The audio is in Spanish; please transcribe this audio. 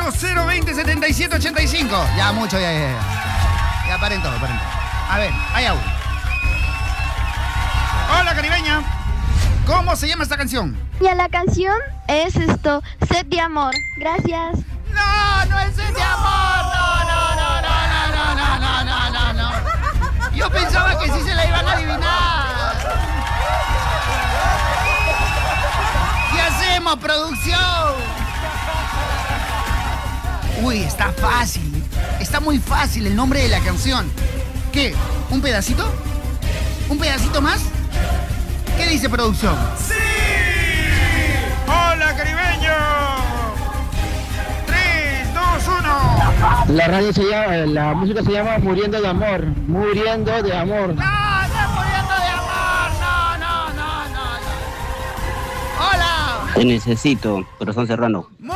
020-7785. Ya, mucho, ya. Ya, paren todo. A ver, hay audio. Hola, caribeña. ¿Cómo se llama esta canción? Ya la canción es Sed de Amor. Gracias. No es Sed de Amor. No. Yo pensaba que sí se la iban a adivinar. ¿Qué hacemos, producción? Uy, está fácil. Está muy fácil el nombre de la canción. ¿Qué? ¿Un pedacito? ¿Un pedacito más? ¿Qué dice producción? ¡Sí! ¡Hola, caribeño! 3, 2, 1. La música se llama Muriendo de Amor. Muriendo de Amor. No es Muriendo de Amor. No. Hola. Te necesito, corazón serrano.